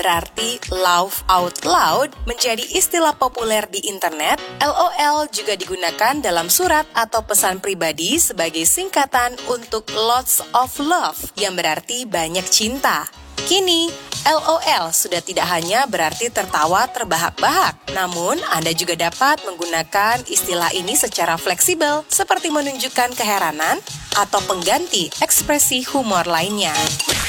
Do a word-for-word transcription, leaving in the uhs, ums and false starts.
berarti laugh out loud, menjadi istilah populer di internet. LOL juga digunakan dalam surat atau pesan pribadi sebagai singkatan untuk lots of love, yang berarti banyak cinta. Kini, LOL sudah tidak hanya berarti tertawa terbahak-bahak, namun Anda juga dapat menggunakan istilah ini secara fleksibel, seperti menunjukkan keheranan atau pengganti ekspresi humor lainnya.